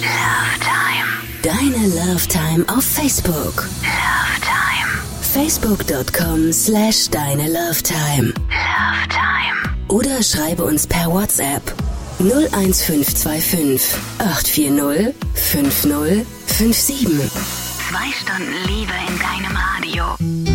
Love Time. Deine Love Time auf Facebook. Love Time. Facebook.com/Deine Love Time. Love Time. Oder schreibe uns per WhatsApp 01525 840 5057. 2 Stunden Liebe in deinem Radio.